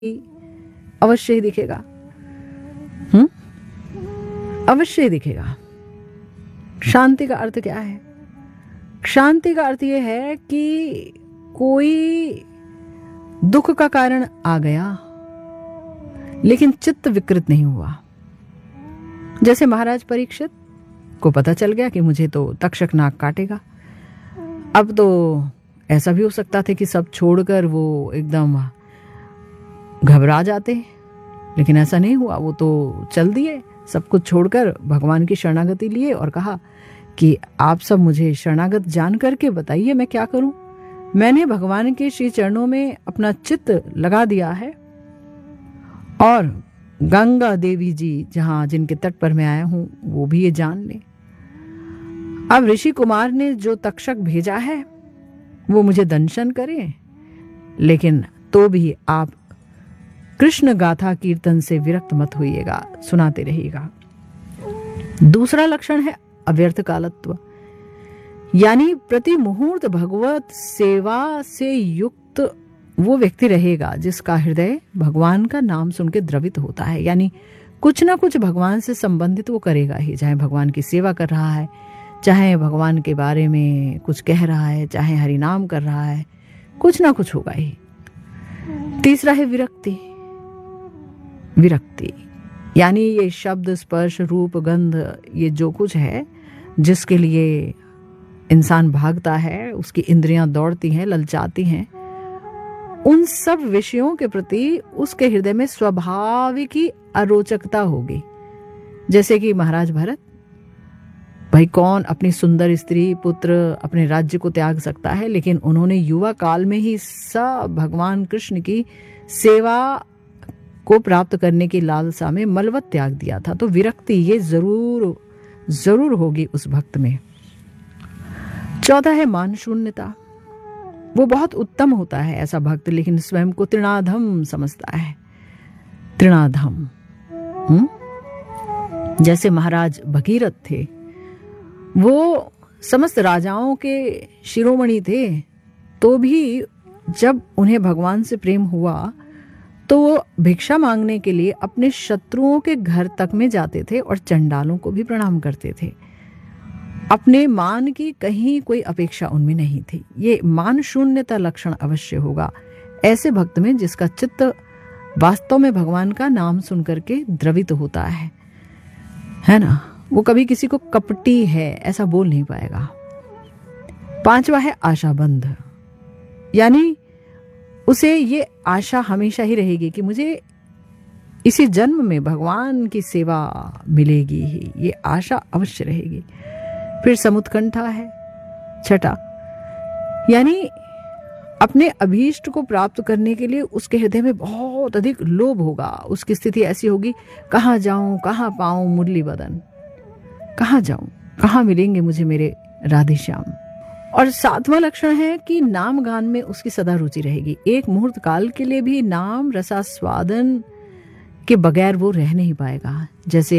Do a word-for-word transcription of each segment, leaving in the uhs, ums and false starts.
अवश्य ही दिखेगा। हम्म अवश्य ही दिखेगा। शांति का अर्थ क्या है? शांति का अर्थ यह है कि कोई दुख का कारण आ गया लेकिन चित्त विकृत नहीं हुआ। जैसे महाराज परीक्षित को पता चल गया कि मुझे तो तक्षक नाक काटेगा। अब तो ऐसा भी हो सकता था कि सब छोड़कर वो एकदम घबरा जाते, लेकिन ऐसा नहीं हुआ। वो तो चल दिए, सब कुछ छोड़कर भगवान की शरणागति लिए और कहा कि आप सब मुझे शरणागत जान करके बताइए मैं क्या करूं। मैंने भगवान के श्री चरणों में अपना चित्त लगा दिया है और गंगा देवी जी जहां जिनके तट पर मैं आया हूं वो भी ये जान ले। अब ऋषि कुमार ने जो तक्षक भेजा है वो मुझे दंशन करे, लेकिन तो भी आप कृष्ण गाथा कीर्तन से विरक्त मत होइएगा, सुनाते रहिएगा। दूसरा लक्षण है अव्यर्थ कालत्व, यानी प्रति मुहूर्त भगवत सेवा से युक्त वो व्यक्ति रहेगा जिसका हृदय भगवान का नाम सुन के द्रवित होता है। यानी कुछ ना कुछ भगवान से संबंधित वो करेगा ही, चाहे भगवान की सेवा कर रहा है, चाहे भगवान के बारे में कुछ कह रहा है, चाहे हरि नाम कर रहा है, कुछ ना कुछ होगा ही। तीसरा है विरक्ति। विरक्ति यानी ये शब्द स्पर्श रूप गंध ये जो कुछ है जिसके लिए इंसान भागता है, उसकी इंद्रियां दौड़ती हैं, ललचाती हैं, उन सब विषयों के प्रति उसके हृदय में स्वाभाविक ही अरोचकता होगी। जैसे कि महाराज भरत, भाई कौन अपनी सुंदर स्त्री पुत्र अपने राज्य को त्याग सकता है, लेकिन उन्होंने युवा काल में ही सब भगवान कृष्ण की सेवा को प्राप्त करने की लालसा में मलवत त्याग दिया था। तो विरक्ति ये जरूर जरूर होगी उस भक्त में। चौथा है मान शून्यता। वो बहुत उत्तम होता है ऐसा भक्त, लेकिन स्वयं को तृणाधम समझता है। तृणाधम हम्म जैसे महाराज भगीरथ थे, वो समस्त राजाओं के शिरोमणि थे, तो भी जब उन्हें भगवान से प्रेम हुआ तो वो भिक्षा मांगने के लिए अपने शत्रुओं के घर तक में जाते थे और चंडालों को भी प्रणाम करते थे। अपने मान की कहीं कोई अपेक्षा उनमें नहीं थी। ये मान शून्यता लक्षण अवश्य होगा ऐसे भक्त में जिसका चित्त वास्तव में भगवान का नाम सुनकर के द्रवित होता है, है ना। वो कभी किसी को कपटी है ऐसा बोल नहीं पाएगा। पांचवा है आशाबंध, यानी उसे ये आशा हमेशा ही रहेगी कि मुझे इसी जन्म में भगवान की सेवा मिलेगी ही, ये आशा अवश्य रहेगी। फिर समुत्कंठा है छठा, यानी अपने अभीष्ट को प्राप्त करने के लिए उसके हृदय में बहुत अधिक लोभ होगा। उसकी स्थिति ऐसी होगी, कहाँ जाऊं कहाँ पाऊं मुरली बदन, कहाँ जाऊं कहाँ मिलेंगे मुझे मेरे राधे श्याम। और सातवां लक्षण है कि नाम गान में उसकी सदा रुचि रहेगी। एक मुहूर्त काल के लिए भी नाम रसास्वादन के बगैर वो रह नहीं पाएगा। जैसे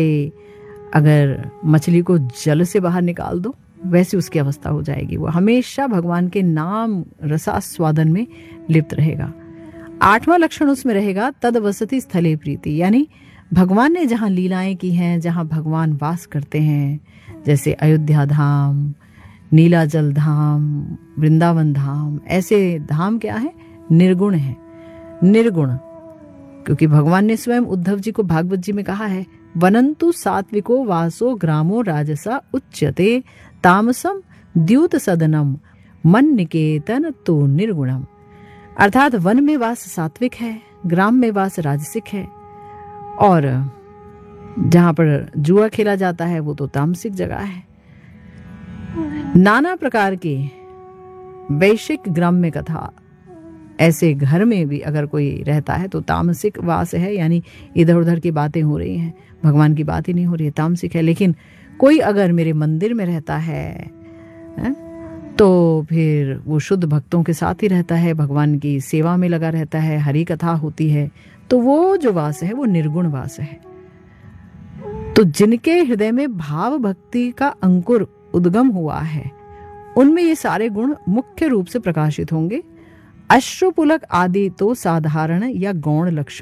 अगर मछली को जल से बाहर निकाल दो वैसी उसकी अवस्था हो जाएगी। वो हमेशा भगवान के नाम रसास्वादन में लिप्त रहेगा। आठवां लक्षण उसमें रहेगा तद वसति स्थले प्रीति, यानी भगवान ने जहां लीलाएं की हैं, जहां भगवान वास करते हैं, जैसे अयोध्या धाम, नीलाचल धाम, वृंदावन धाम, ऐसे धाम क्या है? निर्गुण है। निर्गुण क्योंकि भगवान ने स्वयं उद्धव जी को भागवत जी में कहा है, वनंतु सात्विको वासो ग्रामो राजसा उच्यते तामसम द्यूत सदनम मन निकेतन तो निर्गुणम। अर्थात वन में वास सात्विक है, ग्राम में वास राजसिक है, और जहां पर जुआ खेला जाता है वो तो तामसिक जगह है। नाना प्रकार के वैश्विक ग्राम्य कथा ऐसे घर में भी अगर कोई रहता है तो तामसिक वास है, यानी इधर उधर की बातें हो रही हैं, भगवान की बात ही नहीं हो रही है, तामसिक है। लेकिन कोई अगर मेरे मंदिर में रहता है, है तो फिर वो शुद्ध भक्तों के साथ ही रहता है, भगवान की सेवा में लगा रहता है, हरि कथा होती है, तो वो जो वास है वो निर्गुण वास है। तो जिनके हृदय में भाव भक्ति का अंकुर उद्गम हुआ है उनमें ये सारे गुण मुख्य रूप से प्रकाशित होंगे। अश्रुपुलक आदि तो साधारण या गौण लक्षण